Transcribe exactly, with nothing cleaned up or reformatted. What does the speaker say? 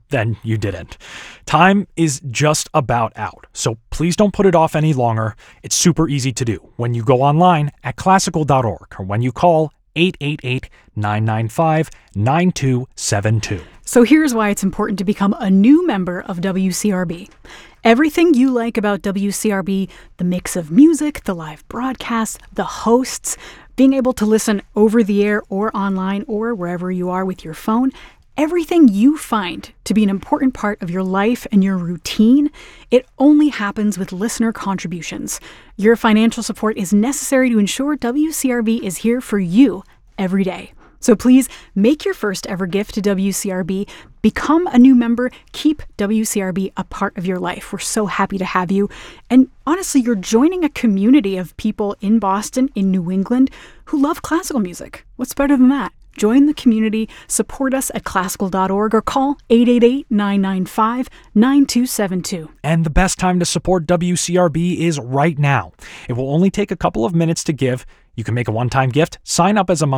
then you didn't. Time is just about out, so please don't put it off any longer. It's super easy to do when you go online at classical dot org or when you call eight eight eight, nine nine five, nine two seven two. So here's why it's important to become a new member of W C R B. Everything you like about W C R B, the mix of music, the live broadcasts, the hosts, being able to listen over the air or online or wherever you are with your phone, everything you find to be an important part of your life and your routine, it only happens with listener contributions. Your financial support is necessary to ensure W C R B is here for you every day. So please make your first ever gift to W C R B, become a new member, keep W C R B a part of your life. We're so happy to have you. And honestly, you're joining a community of people in Boston, in New England, who love classical music. What's better than that? Join the community, support us at classical dot org or call eight eight eight, nine nine five, nine two seven two. And the best time to support W C R B is right now. It will only take a couple of minutes to give. You can make a one-time gift, sign up as a